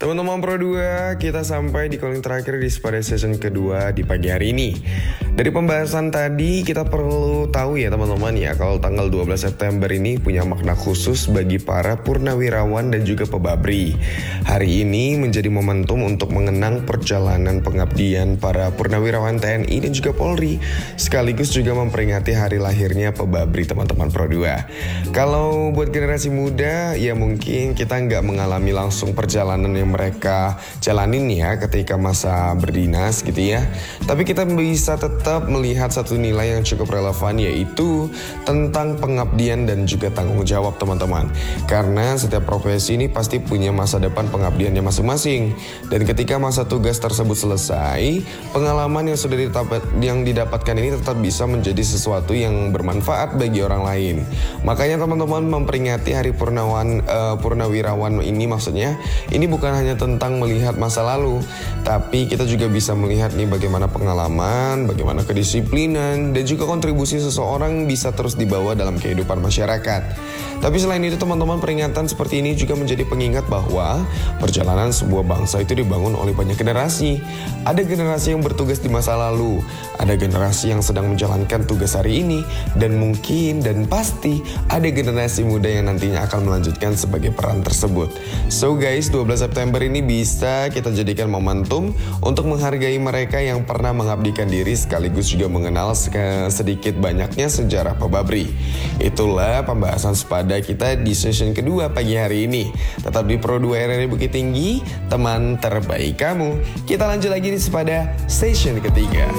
Teman-teman Pro 2, kita sampai di calling terakhir di Sepada Session kedua di pagi hari ini. Dari pembahasan tadi, kita perlu tahu ya teman-teman ya, kalau tanggal 12 September ini punya makna khusus bagi para purnawirawan dan juga pebabri. Hari ini menjadi momentum untuk mengenang perjalanan pengabdian para purnawirawan TNI dan juga Polri, sekaligus juga memperingati hari lahirnya pebabri teman-teman Pro 2. Kalau buat generasi muda, ya mungkin kita nggak mengalami langsung perjalanan yang mereka jalanin ya ketika masa berdinas gitu ya. Tapi kita bisa tetap melihat satu nilai yang cukup relevan, yaitu tentang pengabdian dan juga tanggung jawab teman-teman. Karena setiap profesi ini pasti punya masa depan pengabdiannya masing-masing. Dan ketika masa tugas tersebut selesai, pengalaman yang didapatkan ini tetap bisa menjadi sesuatu yang bermanfaat bagi orang lain. Makanya teman-teman memperingati Hari Purnawirawan ini, maksudnya ini bukan hanya tentang melihat masa lalu, tapi kita juga bisa melihat nih bagaimana pengalaman, bagaimana kedisiplinan, dan juga kontribusi seseorang bisa terus dibawa dalam kehidupan masyarakat. Tapi selain itu teman-teman, peringatan seperti ini juga menjadi pengingat bahwa perjalanan sebuah bangsa itu dibangun oleh banyak generasi. Ada generasi yang bertugas di masa lalu, ada generasi yang sedang menjalankan tugas hari ini, dan mungkin dan pasti ada generasi muda yang nantinya akan melanjutkan sebagai peran tersebut. So guys, 12 September ini bisa kita jadikan momentum untuk menghargai mereka yang pernah mengabdikan diri, sekaligus juga mengenal sedikit banyaknya sejarah pebabri. Itulah pembahasan Sepada kita di session kedua pagi hari ini. Tetap di Pro 2 RRI Bukit Tinggi, teman terbaik kamu. Kita lanjut lagi di Sepada session ketiga.